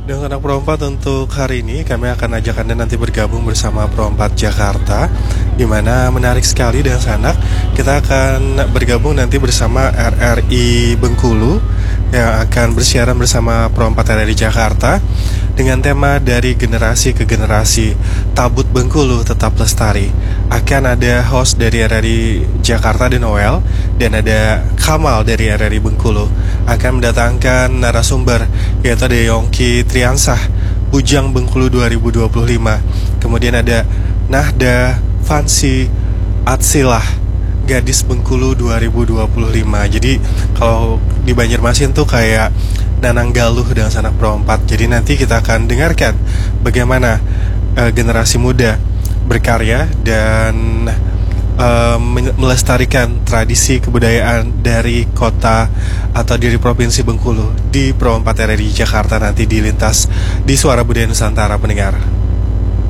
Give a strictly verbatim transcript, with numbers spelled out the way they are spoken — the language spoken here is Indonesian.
Dengan anak Pro empat untuk hari ini kami akan ajak Anda nanti bergabung bersama Pro empat Jakarta, di mana menarik sekali dengan sanak. Kita akan bergabung nanti bersama R R I Bengkulu yang akan bersiaran bersama Pro empat R R I Jakarta dengan tema dari generasi ke generasi, Tabut Bengkulu tetap lestari. Akan ada host dari R R I Jakarta dan Noel, dan ada Kamal dari R R I Bengkulu akan mendatangkan narasumber, yaitu ada Yongki Triansah, Bujang Bengkulu dua ribu dua puluh lima. Kemudian ada Nahda Fansi Atsilah, Gadis Bengkulu dua ribu dua puluh lima. Jadi kalau di Banjarmasin tuh kayak Nanang Galuh dengan sanak Pro empat. Jadi nanti kita akan dengarkan bagaimana uh, generasi muda berkarya dan uh, melestarikan tradisi kebudayaan dari kota atau dari Provinsi Bengkulu di Pro empat R R I Jakarta nanti di lintas di Suara Budaya Nusantara pendengar.